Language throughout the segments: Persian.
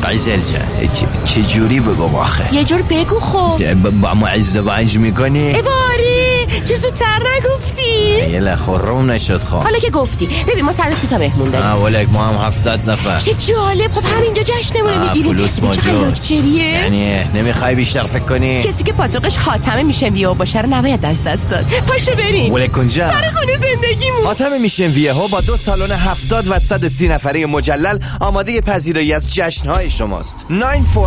غزل جان چه جوری بگم آخه؟ یه جور بگو خب. با ما ازدواج میکنی؟ ایواری چه زودتر نگفتی؟ یه لخورم نشد خب. حالا که گفتی ببین ما 130 تا مهمون داریم. ولک ما هم 70 نفر. چه جالب. خب همینجا جشنمون رو میگیریم. فلوس موجود. یعنی نمیخوای بیشتر فکر کنی؟ کسی که پاتوقش خاتمه میشن ویهو باشه رو نباید از دست داد. پاشو بریم. ولک کنجا سر خونه زندگیمون. خاتمه میشن ویهو با 2 سالن 70 و 130 نفره مجلل آماده پذیرایی از جشن‌های شماست. 9497680122.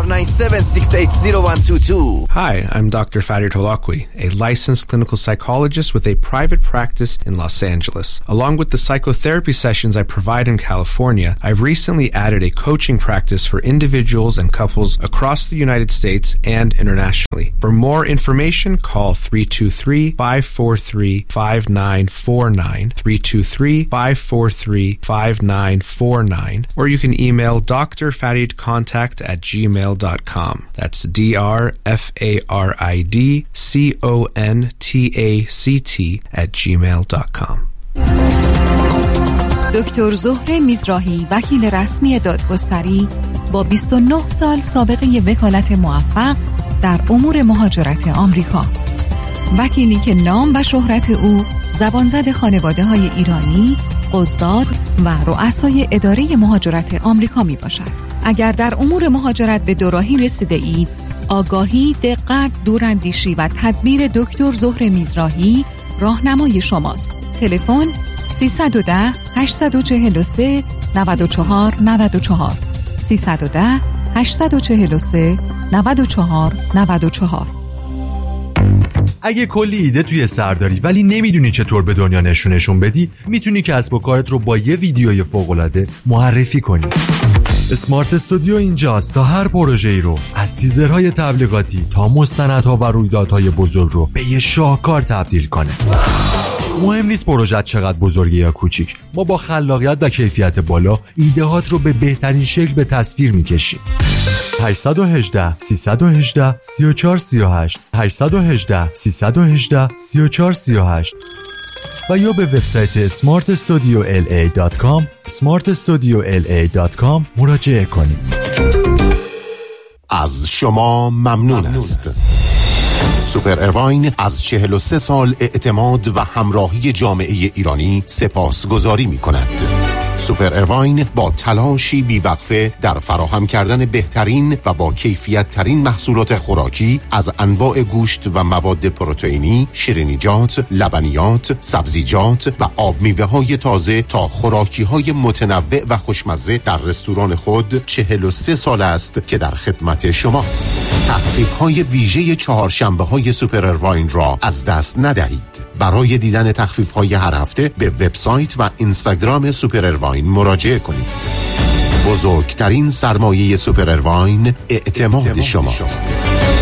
Hi, I'm Dr. Farid Holakwi, a licensed clinical psychologist with a private practice in Los Angeles. Along with the psychotherapy sessions I provide in California, I've recently added a coaching practice for individuals and couples across the United States and internationally. For more information, call 323-543-5949, 323-543-5949, or you can email drfaridcontact@gmail.com. That's drfaridcontact@gmail.com. دکتر زهره میزراهی، وکیل رسمی دادگستری با 29 سال سابقه وکالت موفق در امور مهاجرت آمریکا. وکیلی که نام و شهرت او زبانزد خانواده‌های ایرانی، قضات و رؤسای اداره مهاجرت آمریکا می باشد. اگر در امور مهاجرت به دوراهی رسیده اید، آگاهی، دقت، دوراندیشی و تدبیر دکتر زهره میزراهی راهنمای شماست. تلفن 310-843-9494 310-843-9494. اگه کلی ایده توی سر داری ولی نمیدونی چطور به دنیا نشونشون بدی، میتونی کسب و کارت رو با یه ویدیوی فوق‌العاده معرفی کنی. اسمارت استودیو اینجاست تا هر پروژه‌ای رو از تیزرهای تبلیغاتی تا مستندها و رویدادهای بزرگ رو به یه شاهکار تبدیل کنه. مهم نیست پروژه چقدر بزرگه یا کوچیک، ما با خلاقیت و کیفیت بالا ایده‌هات رو به بهترین شکل به تصویر می‌کشیم. 818-318-3438 818-318-3438 و یا به وبسایت smartstudiola.com smartstudiola.com مراجعه کنید. از شما ممنون است. سوپر اروین از 43 سال اعتماد و همراهی جامعه ایرانی سپاسگزاری می کند. سوپر اروین با تلاشی بیوقفه در فراهم کردن بهترین و با کیفیت ترین محصولات خوراکی از انواع گوشت و مواد پروتئینی، شیرینیجات، لبنیات، سبزیجات و آب میوه های تازه تا خوراکی های متنوع و خوشمزه در رستوران خود 43 سال است که در خدمت شماست. تخفیف های ویژه چهارشنبه های سوپر اروین را از دست ندهید. برای دیدن تخفیف های هر هفته به وبسایت و اینستاگرام سوپر اروین مراجعه کنید. بزرگترین سرمایه سوپر اروین اعتماد شماست.